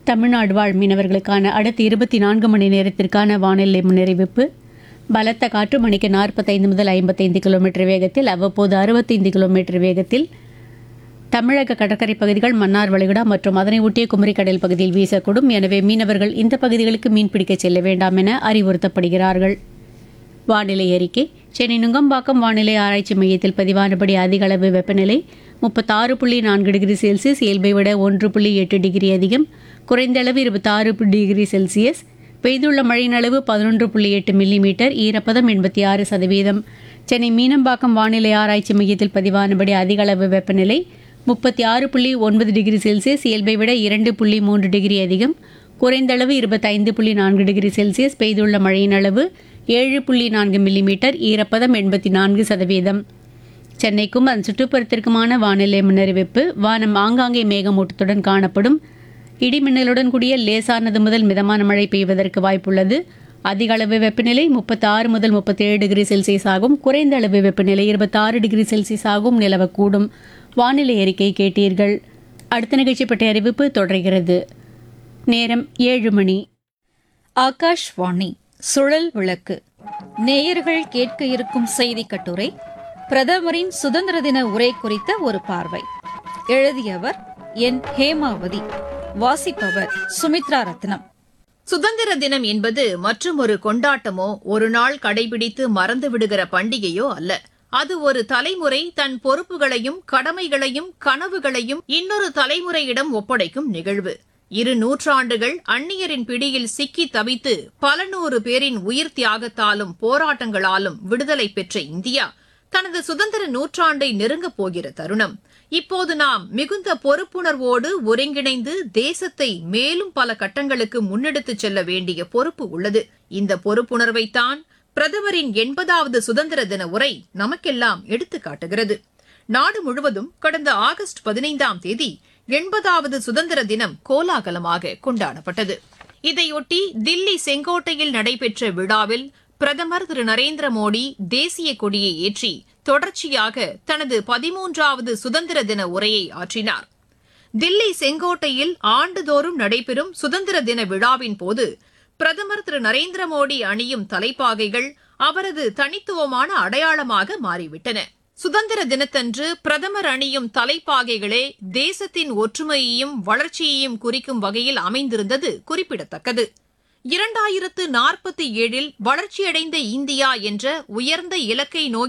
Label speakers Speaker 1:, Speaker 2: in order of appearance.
Speaker 1: தமிழ்நாடு வாழ் மீனவர்களுக்கான அடுத்த 24 மணி நேரத்திற்கான வானிலை முன்னறிவிப்பு. பலத்த காற்று மணிக்கு 45 முதல் 55 கிலோமீட்டர் வேகத்தில், அவ்வப்போது 65 கிலோமீட்டர் வேகத்தில் தமிழக கடற்கரை பகுதிகள், மன்னார் வளைகுடா மற்றும் அதனை ஒட்டிய குமரிக்கடல் பகுதியில் வீசக்கூடும். எனவே மீனவர்கள் இந்த பகுதிகளுக்கு மீன்பிடிக்க செல்ல வேண்டாம் என அறிவுறுத்தப்படுகிறார்கள். வானிலை அறிக்கை. சென்னை நுங்கம்பாக்கம் வானிலை ஆராய்ச்சி மையத்தில் பதிவானபடி அதிக அளவு வெப்பநிலை 36.4 டிகிரி செல்சியஸ், இயல்பை விட 1.8 டிகிரி அதிகம். குறைந்த அளவு 26 டிகிரி செல்சியஸ். பெய்துள்ள மழையின் அளவு 11.8 மில்லிமீட்டர். ஈரப்பதம் 86%. சென்னை மீனம்பாக்கம் வானிலை ஆராய்ச்சி மையத்தில் பதிவானபடி அதிக அளவு வெப்பநிலை 36.9 டிகிரி செல்சியஸ், இயல்பை விட 2.3 டிகிரி அதிகம். குறைந்த அளவு 25.4 டிகிரி செல்சியஸ். பெய்துள்ள மழையின் அளவு 7.4 மில்லிமீட்டர். ஈரப்பதம் 84%. சென்னைக்கும் அதன் சுற்றுப்புறத்திற்குமான வானிலை முன்னறிவிப்பு. வானம் ஆங்காங்கே மேகமூட்டத்துடன் காணப்படும். இடிமின்னலுடன் கூடிய லேசானது முதல் மிதமான மழை பெய்வதற்கு வாய்ப்புள்ளது. அதிக அளவு வெப்பநிலை 36 முதல் 37 டிகிரி செல்சியஸ் ஆகும். குறைந்த அளவு வெப்பநிலை 26 டிகிரி செல்சியஸ் ஆகும் நிலவக்கூடும். வானிலை அறிக்கை கேட்டீர்கள். அடுத்த நிகழ்ச்சி பற்றிய அறிவிப்பு தொடர்கிறது. நேரம் 7 மணி.
Speaker 2: ஆகாஷ்வாணி சுழல் விளக்கு. நேயர்கள் கேட்க இருக்கும் செய்தி கட்டுரை பிரதமரின் சுதந்திர தின உரை குறித்த ஒரு பார்வை. எழுதியவர் என் ஹேமாவதி. வாசிப்பவர் சுமித்ரா ரத்னம்.
Speaker 3: சுதந்திர தினம் என்பது மற்றும் ஒரு கொண்டாட்டமோ ஒரு நாள் கடைபிடித்து மறந்து விடுகிற பண்டிகையோ அல்ல. அது ஒரு தலைமுறை தன் பொறுப்புகளையும் கடமைகளையும் கனவுகளையும் இன்னொரு தலைமுறையிடம் ஒப்படைக்கும் நிகழ்வு. 2 நூற்றாண்டுகள் அந்நியரின் பிடியில் சிக்கி தவித்து பல நூறு பேரின் உயிர் தியாகத்தாலும் போராட்டங்களாலும் விடுதலை பெற்ற இந்தியா தனது சுதந்திர நூற்றாண்டை நெருங்கப் போகிற தருணம். இப்போது நாம் மிகுந்த பொறுப்புணர்வோடு ஒருங்கிணைந்து தேசத்தை மேலும் பல கட்டங்களுக்கு முன்னெடுத்துச் செல்ல வேண்டிய பொறுப்பு உள்ளது. இந்த பொறுப்புணர்வைத்தான் பிரதமரின் 80வது சுதந்திர தின உரை நமக்கெல்லாம் எடுத்துக் காட்டுகிறது. நாடு முழுவதும் கடந்த ஆகஸ்ட் 15ஆம் தேதி 80வது சுதந்திர தினம் கோலாகலமாக கொண்டாடப்பட்டது. இதையொட்டி தில்லி செங்கோட்டையில் நடைபெற்ற விழாவில் பிரதமர் திரு நரேந்திர மோடி தேசிய கொடியை ஏற்றி தொடர்ச்சியாக தனது 13வது சுதந்திர தின உரையை ஆற்றினார். தில்லி செங்கோட்டையில் ஆண்டுதோறும் நடைபெறும் சுதந்திர தின விழாவின் போது பிரதமர் திரு நரேந்திர மோடி அணியும் தலைப்பாகைகள் அவரது தனித்துவமான அடையாளமாக மாறிவிட்டன. சுதந்திர தினத்தன்று பிரதமர் அணியும் தலைப்பாகைகளே தேசத்தின் ஒற்றுமையையும் வளர்ச்சியையும் குறிக்கும் வகையில் அமைந்திருந்தது குறிப்பிடத்தக்கது. 2047 வளர்ச்சியடைந்த இந்தியா என்ற உயர்ந்த இலக்கை நோக்கி